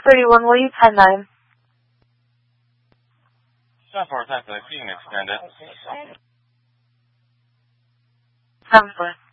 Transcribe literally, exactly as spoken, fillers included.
thirty-one, will you ten nine? seven four, taxi, being extended. seven four.